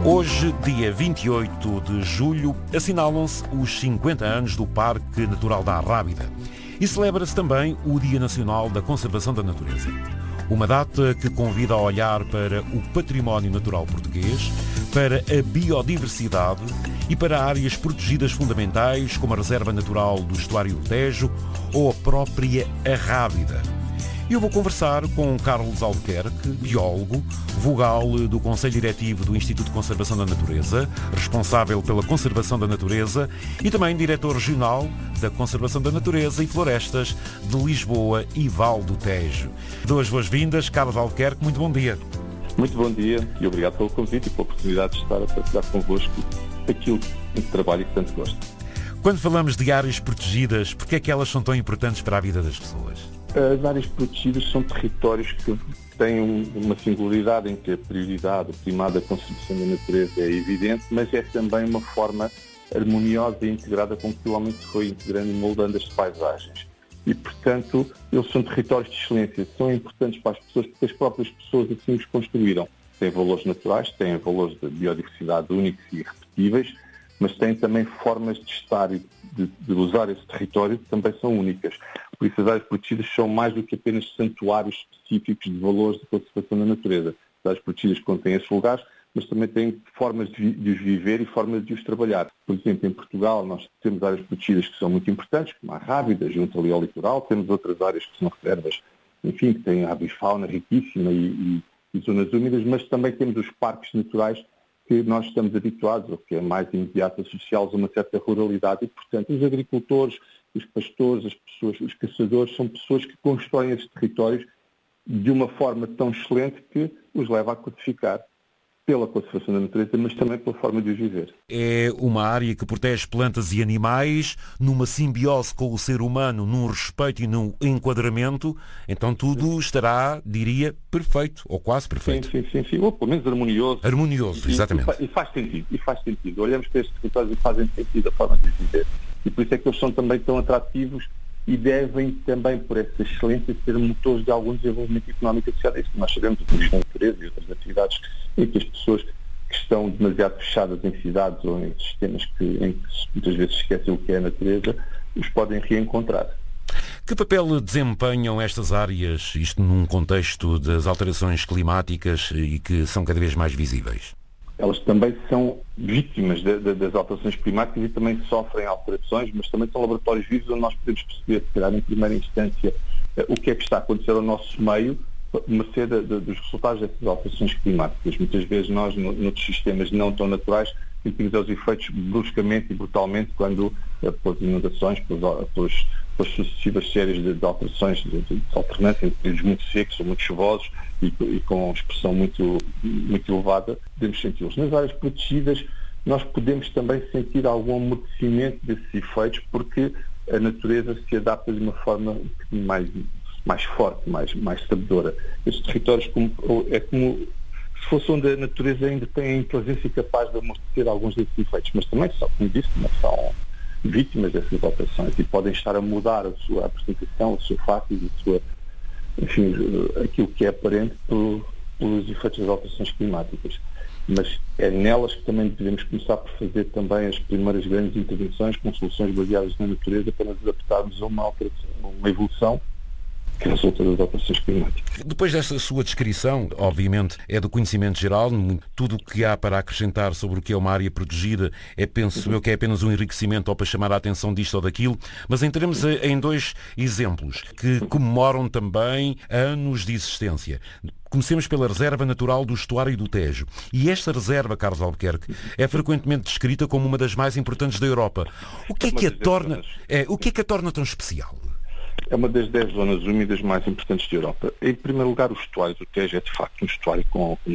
Hoje, dia 28 de julho, assinalam-se os 50 anos do Parque Natural da Arrábida e celebra-se também o Dia Nacional da Conservação da Natureza. Uma data que convida a olhar para o património natural português, para a biodiversidade e para áreas protegidas fundamentais como a Reserva Natural do Estuário do Tejo ou a própria Arrábida. Eu vou conversar com Carlos Albuquerque, biólogo, vogal do Conselho Diretivo do Instituto de Conservação da Natureza, responsável pela conservação da natureza e também diretor regional da Conservação da Natureza e Florestas de Lisboa e Val do Tejo. Duas boas-vindas, Carlos Albuquerque, muito bom dia. Muito bom dia e obrigado pelo convite e pela oportunidade de estar a partilhar convosco aquilo que trabalho e que tanto gosto. Quando falamos de áreas protegidas, por que é que elas são tão importantes para a vida das pessoas? As áreas protegidas são territórios que têm uma singularidade em que a prioridade, a primada da conservação da natureza é evidente, mas é também uma forma harmoniosa e integrada com que o homem se foi integrando e moldando as paisagens. E, portanto, eles são territórios de excelência, são importantes para as pessoas porque as próprias pessoas assim os construíram. Têm valores naturais, têm valores de biodiversidade únicos e irrepetíveis, mas têm também formas de estar e de usar esse território que também são únicas. Por isso as áreas protegidas são mais do que apenas santuários específicos de valores de conservação da natureza. As áreas protegidas contêm esses lugares, mas também têm formas de os viver e formas de os trabalhar. Por exemplo, em Portugal nós temos áreas protegidas que são muito importantes, como a Arrábida, junto ali ao litoral, temos outras áreas que são reservas, enfim, que têm avifauna riquíssima e zonas úmidas, mas também temos os parques naturais que nós estamos habituados, ou que é mais imediato, associá-los a uma certa ruralidade e, portanto, os agricultores, os pastores, as pessoas, os caçadores, são pessoas que constroem esses territórios de uma forma tão excelente que os leva a codificar pela conservação da natureza, mas também pela forma de os viver. É uma área que protege plantas e animais numa simbiose com o ser humano, num respeito e num enquadramento, então tudo estará, diria, perfeito, ou quase perfeito. Sim. Ou pelo menos harmonioso. Harmonioso, exatamente. E faz sentido. Olhamos para estes territórios e fazem sentido a forma de viver. E por isso é que eles são também tão atrativos e devem também, por essa excelência, ser motores de algum desenvolvimento económico associado a isso. Nós sabemos, o turismo da natureza e outras atividades em que as pessoas que estão demasiado fechadas em cidades ou em sistemas em que muitas vezes esquecem o que é a natureza, os podem reencontrar. Que papel desempenham estas áreas, isto num contexto das alterações climáticas e que são cada vez mais visíveis? Elas também são vítimas das alterações climáticas e também sofrem alterações, mas também são laboratórios vivos onde nós podemos perceber, se calhar, em primeira instância, o que é que está a acontecer ao nosso meio, mercê dos resultados dessas alterações climáticas. Muitas vezes nós, noutros sistemas não tão naturais, sentimos os efeitos bruscamente e brutalmente quando, pelas inundações, pelas sucessivas séries de alterações, de alternância entre períodos muito secos ou muito chuvosos e com expressão muito elevada, podemos senti-los. Nas áreas protegidas, nós podemos também sentir algum amortecimento desses efeitos porque a natureza se adapta de uma forma um bocadinho mais forte, mais sabedora. Estes territórios é como se fosse onde a natureza ainda tem a inteligência capaz de amortecer alguns desses efeitos, mas também são, como disse, são vítimas dessas alterações e podem estar a mudar a sua apresentação, o seu fato, enfim, aquilo que é aparente pelos efeitos das alterações climáticas. Mas é nelas que também devemos começar por fazer também as primeiras grandes intervenções com soluções baseadas na natureza para nos adaptarmos a uma evolução que resulta das alterações climáticas. Depois desta sua descrição, obviamente, é do conhecimento geral, tudo o que há para acrescentar sobre o que é uma área protegida penso eu que é apenas um enriquecimento ou para chamar a atenção disto ou daquilo, mas entremos em dois exemplos que comemoram também anos de existência. Comecemos pela Reserva Natural do Estuário do Tejo. E esta reserva, Carlos Albuquerque, é frequentemente descrita como uma das mais importantes da Europa. O que é que a torna tão especial? É uma das 10 zonas úmidas mais importantes da Europa. Em primeiro lugar, o estuário do Tejo é de facto um estuário com